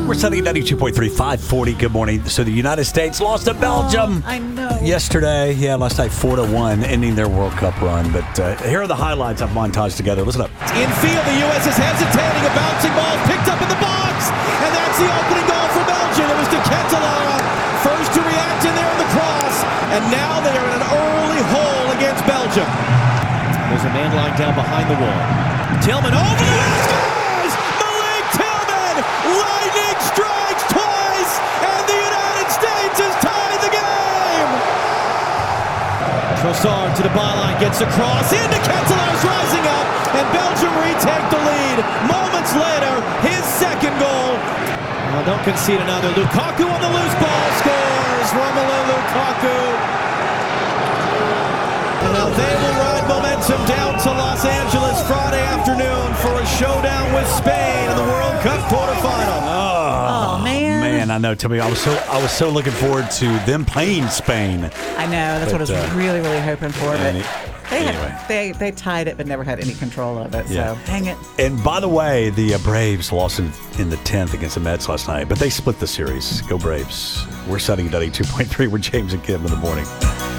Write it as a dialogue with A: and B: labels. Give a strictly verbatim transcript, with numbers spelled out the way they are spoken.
A: We're setting ninety-two point three, five forty. Good morning. So the United States lost to Belgium
B: Oh, I know.
A: yesterday. Yeah, last night four to one, ending their World Cup run. But uh, here are the highlights I've montaged together. Listen up.
C: Infield, the U S is hesitating. A bouncing ball picked up in the box. And that's the opening goal for Belgium. It was De Ketelaere, first to react in there in the cross. And now they are in an early hole against Belgium. There's a man lying down behind the wall. Tillman over the wall, scores! Malik Tillman! Lightning strikes twice, and the United States has tied the game! Trossard to the byline, gets across, into Ketelaere's rising up, and Belgium retake the lead. Moments later, his second goal. Well, don't concede another. Lukaku on the loose ball, scores! Romelu Lukaku. And now they will ride momentum down to Los Angeles Friday afternoon for a showdown with Spain in the World Cup quarterfinal.
B: Oh, man.
A: Man, I know. Tell me, I was so I was so looking forward to them playing Spain.
B: I know. That's
A: But,
B: what I was
A: uh,
B: really, really hoping for. But
A: any-
B: they,
A: anyway.
B: had, they they tied it, but never had any control of it.
A: Yeah.
B: So, dang it.
A: And by the way, the uh, Braves lost in, in the tenth against the Mets last night, but they split the series. Go Braves. We're setting ninety-two point three with James and Kim in the morning.